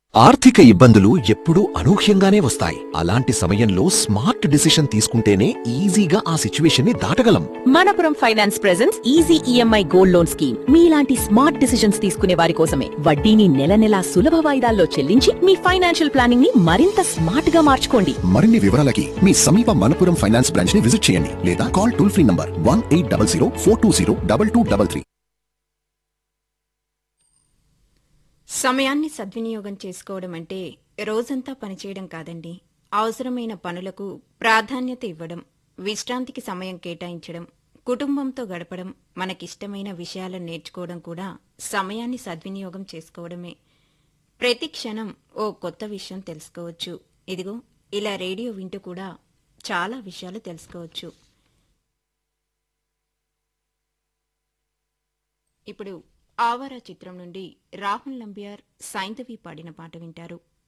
ఆర్థిక ఇబ్బందులు ఎప్పుడూ అనూహ్యంగానే వస్తాయి. అలాంటి సమయంలో స్మార్ట్ డిసిషన్ తీసుకుంటేనే ఈజీగా ఆ సిచ్యువేషన్ ని దాటగలం. Manappuram finance presents easy EMI gold loan scheme మీలాంటి స్మార్ట్ డిసిషన్స్ తీసుకునే వారి కోసమే. వడ్డీని నెల నెలా సులభ వాయిదాల్లో చెల్లించి మీ ఫైనాన్షియల్ ప్లానింగ్ ని మరింత స్మార్ట్ గా మార్చుకోండి. మరిన్ని వివరాలకి మీ సమీప మనపురం ఫైనాన్స్ బ్రాంచ్ ని విజిట్ చేయండి లేదా కాల్ టోల్ ఫ్రీ నంబర్ 1800 420 2233. సమయాన్ని సద్వినియోగం చేసుకోవడం అంటే రోజంతా పనిచేయడం కాదండి. అవసరమైన పనులకు ప్రాధాన్యత ఇవ్వడం, విశ్రాంతికి సమయం కేటాయించడం, కుటుంబంతో గడపడం, మనకిష్టమైన విషయాలను నేర్చుకోవడం కూడా సమయాన్ని సద్వినియోగం చేసుకోవడమే. ప్రతి క్షణం ఓ కొత్త విషయం తెలుసుకోవచ్చు. ఇదిగో ఇలా రేడియో వింటూ కూడా చాలా విషయాలు తెలుసుకోవచ్చు. ఇప్పుడు ఆవారా చిత్రం నుండి రాహుల్ నంబియార్, సైంధవి పాడిన పాట వింటారు.